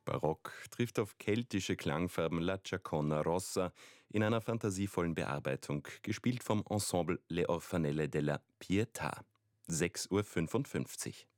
Barock trifft auf keltische Klangfarben La Giaconna Rossa in einer fantasievollen Bearbeitung, gespielt vom Ensemble Le Orfanelle della Pietà. 6:55 Uhr.